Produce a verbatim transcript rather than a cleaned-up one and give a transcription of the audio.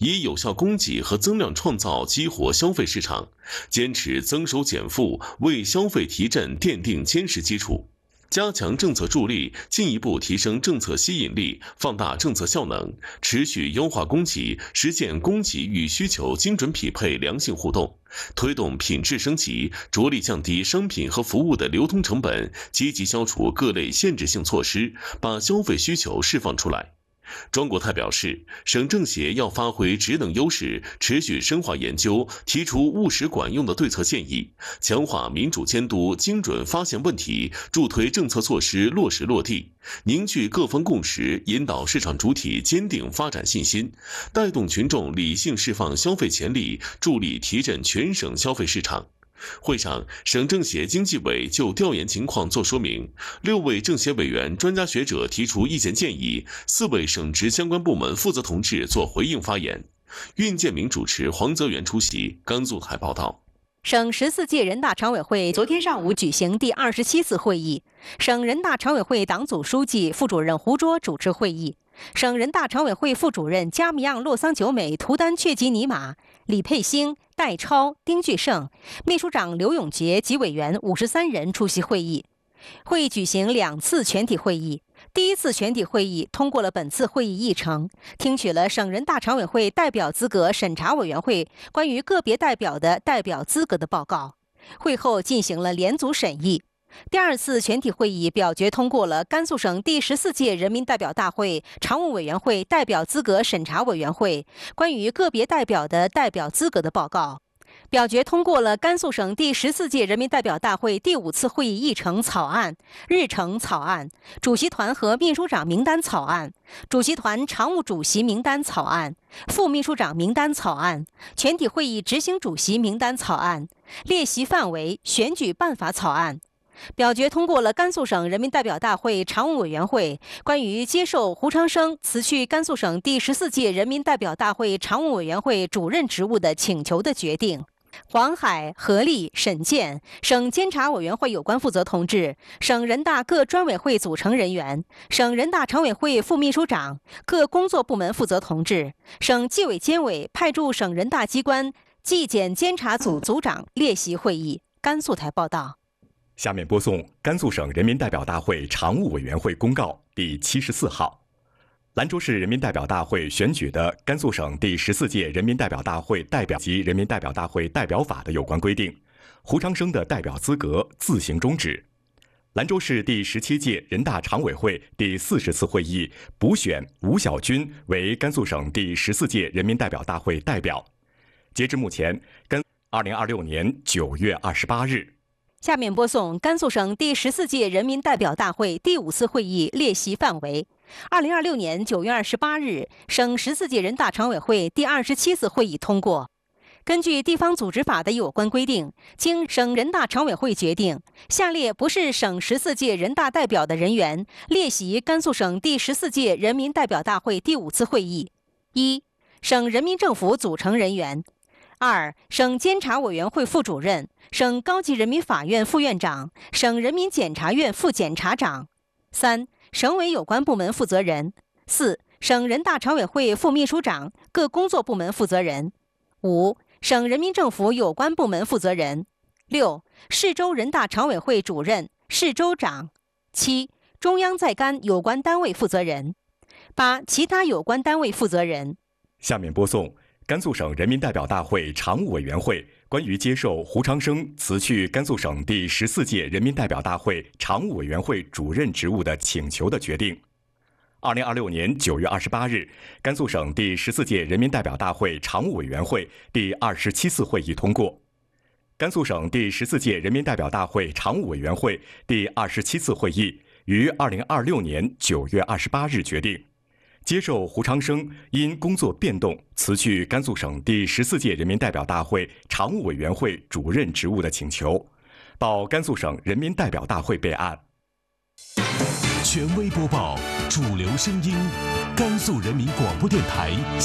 以有效供给和增量创造激活消费市场，坚持增收减负，为消费提振奠定坚实基础。加强政策助力，进一步提升政策吸引力，放大政策效能，持续优化供给，实现供给与需求精准匹配、良性互动，推动品质升级，着力降低商品和服务的流通成本，积极消除各类限制性措施，把消费需求释放出来。庄国泰表示，省政协要发挥职能优势，持续深化研究，提出务实管用的对策建议，强化民主监督，精准发现问题，助推政策措施落实落地，凝聚各方共识，引导市场主体坚定发展信心，带动群众理性释放消费潜力，助力提振全省消费市场。会上，省政协经济委就调研情况作说明，六位政协委员、专家学者提出意见建议，四位省直相关部门负责同志做回应发言。运建明主持，黄泽元出席。甘肃台报道。 省十四届人大常委会昨天上午举行第二十七次会议，省人大常委会党组书记、副主任胡卓主持会议，省人大常委会副主任加米扬洛桑久美、图丹雀吉尼玛、李佩兴、戴超、丁巨胜、秘书长刘永杰及委员五十三人出席会议。会议举行两次全体会议，第一次全体会议通过了本次会议议程，听取了省人大常委会代表资格审查委员会关于个别代表的代表资格的报告。会后进行了联组审议。第二次全体会议表决通过了甘肃省第十四届人民代表大会常务委员会代表资格审查委员会关于个别代表的代表资格的报告。表决通过了甘肃省第十四届人民代表大会第五次会议议程草案、日程草案、主席团和秘书长名单草案、主席团常务主席名单草案、副秘书长名单草案、全体会议执行主席名单草案、列席范围、选举办法草案。表决通过了甘肃省人民代表大会常务委员会关于接受胡长生辞去甘肃省第十四届人民代表大会常务委员会主任职务的请求的决定。黄海、何立、沈健省监察委员会有关负责同志、省人大各专委会组成人员、省人大常委会副秘书长、各工作部门负责同志、省纪委监委派驻省人大机关纪检监察组组长列席会议。甘肃台报道。 下面播送甘肃省人民代表大会常务委员会公告第七十四号。兰州市人民代表大会选举的甘肃省第十四届人民代表大会代表及人民代表大会代表法的有关规定，胡长生的代表资格自行终止。兰州市第十七届人大常委会第四十次会议补选吴小军为甘肃省第十四届人民代表大会代表。截至目前，甘二零二六年九月二十八日。 下面播送甘肃省第十四届人民代表大会第五次会议列席范围。二零二六年九月二十八日，省十四届人大常委会第二十七次会议通过。根据地方组织法的有关规定，经省人大常委会决定，下列不是省十四届人大代表的人员列席甘肃省第十四届人民代表大会第五次会议：一、省人民政府组成人员；二、省监察委员会副主任、省高级人民法院副院长、省人民检察院副检察长；三、省委有关部门负责人；四、省人大常委会副秘书长、各工作部门负责人；五、省人民政府有关部门负责人；六、市州人大常委会主任、市州长；七、中央在甘有关单位负责人；八、其他有关单位负责人。 下面播送甘肃省人民代表大会常务委员会关于接受胡长生辞去甘肃省第十四届人民代表大会常务委员会主任职务的请求的决定。二零二六年九月二十八日，甘肃省第十四届人民代表大会常务委员会第二十七次会议通过。甘肃省第十四届人民代表大会常务委员会第二十七次会议于二零二六年九月二十八日决定，接受胡长生因工作变动辞去甘肃省第十四届人民代表大会常务委员会主任职务的请求，报甘肃省人民代表大会备案。 权威播报，主流声音，甘肃人民广播电台。